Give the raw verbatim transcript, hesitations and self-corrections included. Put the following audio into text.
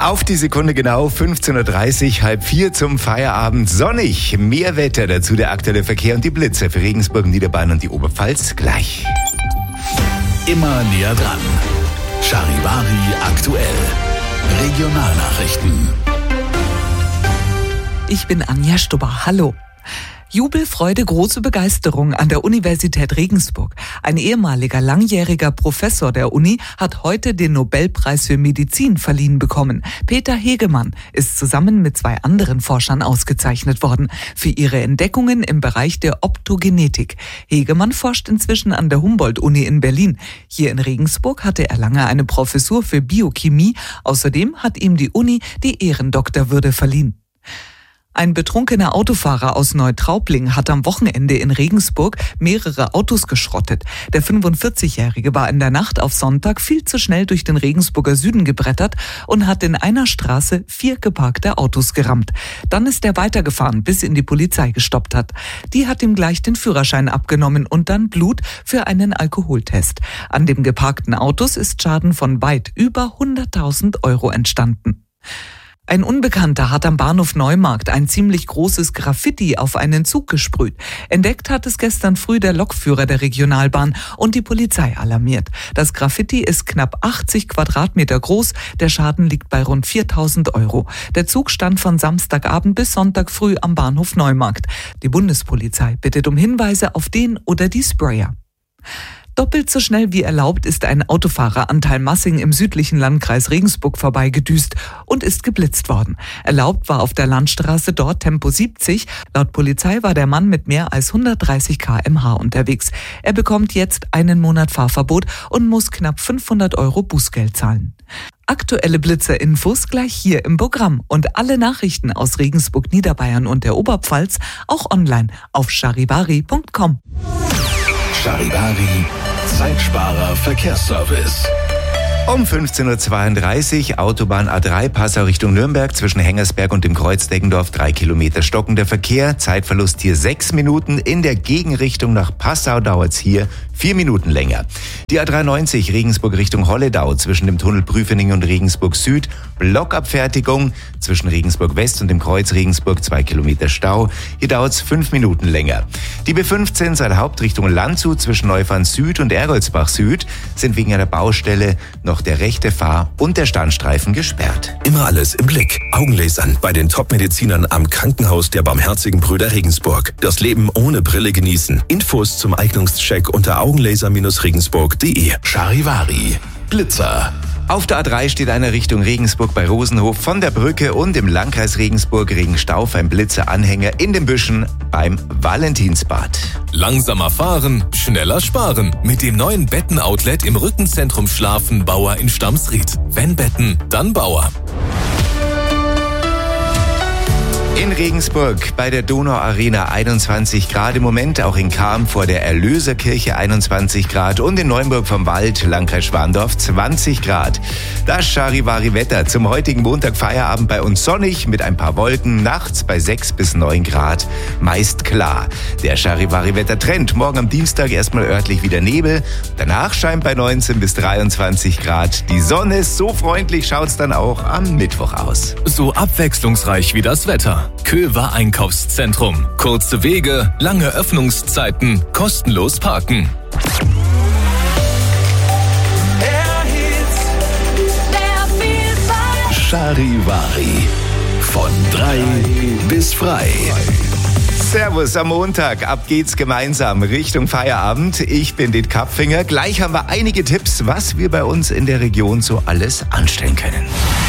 Auf die Sekunde genau, fünfzehn Uhr dreißig, halb vier zum Feierabend. Sonnig, mehr Wetter, dazu der aktuelle Verkehr und die Blitze für Regensburg, Niederbayern und die Oberpfalz gleich. Immer näher dran. Charivari aktuell. Regionalnachrichten. Ich bin Anja Stubber. Hallo. Jubel, Freude, große Begeisterung an der Universität Regensburg. Ein ehemaliger langjähriger Professor der Uni hat heute den Nobelpreis für Medizin verliehen bekommen. Peter Hegemann ist zusammen mit zwei anderen Forschern ausgezeichnet worden für ihre Entdeckungen im Bereich der Optogenetik. Hegemann forscht inzwischen an der Humboldt-Uni in Berlin. Hier in Regensburg hatte er lange eine Professur für Biochemie. Außerdem hat ihm die Uni die Ehrendoktorwürde verliehen. Ein betrunkener Autofahrer aus Neutraubling hat am Wochenende in Regensburg mehrere Autos geschrottet. Der fünfundvierzigjährige war in der Nacht auf Sonntag viel zu schnell durch den Regensburger Süden gebrettert und hat in einer Straße vier geparkte Autos gerammt. Dann ist er weitergefahren, bis ihn die Polizei gestoppt hat. Die hat ihm gleich den Führerschein abgenommen und dann Blut für einen Alkoholtest. An den geparkten Autos ist Schaden von weit über hunderttausend Euro entstanden. Ein Unbekannter hat am Bahnhof Neumarkt ein ziemlich großes Graffiti auf einen Zug gesprüht. Entdeckt hat es gestern früh der Lokführer der Regionalbahn und die Polizei alarmiert. Das Graffiti ist knapp achtzig Quadratmeter groß. Der Schaden liegt bei rund viertausend Euro. Der Zug stand von Samstagabend bis Sonntag früh am Bahnhof Neumarkt. Die Bundespolizei bittet um Hinweise auf den oder die Sprayer. Doppelt so schnell wie erlaubt ist ein Autofahrer an Talmassing im südlichen Landkreis Regensburg vorbeigedüst und ist geblitzt worden. Erlaubt war auf der Landstraße dort Tempo siebzig. Laut Polizei war der Mann mit mehr als hundertdreißig Kilometer pro Stunde unterwegs. Er bekommt jetzt einen Monat Fahrverbot und muss knapp fünfhundert Euro Bußgeld zahlen. Aktuelle Blitzerinfos gleich hier im Programm und alle Nachrichten aus Regensburg, Niederbayern und der Oberpfalz auch online auf charivari punkt com. Charivari, Zeitsparer Verkehrsservice. Um fünfzehn Uhr zweiunddreißig, Autobahn A drei, Passau Richtung Nürnberg, zwischen Hengersberg und dem Kreuz Deggendorf, drei Kilometer stockender Verkehr, Zeitverlust hier sechs Minuten, in der Gegenrichtung nach Passau dauert's hier vier Minuten länger. Die A dreiundneunzig, Regensburg Richtung Holledau, zwischen dem Tunnel Prüfening und Regensburg Süd, Blockabfertigung, zwischen Regensburg West und dem Kreuz Regensburg, zwei Kilometer Stau, hier dauert's fünf Minuten länger. Die B fünfzehn, seine Hauptrichtung Landshut, zwischen Neufahren Süd und Ergoldsbach Süd, sind wegen einer Baustelle noch der rechte Fahr- und der Standstreifen gesperrt. Immer alles im Blick. Augenlasern bei den Top-Medizinern am Krankenhaus der Barmherzigen Brüder Regensburg. Das Leben ohne Brille genießen. Infos zum Eignungscheck unter augenlaser regensburg punkt de. Charivari. Blitzer. Auf der A drei steht einer Richtung Regensburg bei Rosenhof von der Brücke und im Landkreis Regensburg Regenstauf ein Blitzeranhänger in den Büschen beim Valentinsbad. Langsamer fahren, schneller sparen. Mit dem neuen Betten-Outlet im Rückenzentrum Schlafen Bauer in Stamsried. Wenn Betten, dann Bauer. In Regensburg bei der Donauarena einundzwanzig Grad im Moment, auch in Cham vor der Erlöserkirche einundzwanzig Grad und in Neunburg vom Wald, Landkreis Schwandorf zwanzig Grad. Das Charivari-Wetter zum heutigen Montag Feierabend bei uns sonnig mit ein paar Wolken, nachts bei sechs bis neun Grad, meist klar. Der Charivari-Wetter-Trend, morgen am Dienstag erstmal örtlich wieder Nebel, danach scheint bei neunzehn bis dreiundzwanzig Grad. Die Sonne ist so freundlich, schaut's dann auch am Mittwoch aus. So abwechslungsreich wie das Wetter. Köver Einkaufszentrum. Kurze Wege, lange Öffnungszeiten, kostenlos parken. Charivari. Von drei bis frei. Servus am Montag, ab geht's gemeinsam Richtung Feierabend. Ich bin Dit Kapfinger. Gleich haben wir einige Tipps, was wir bei uns in der Region so alles anstellen können.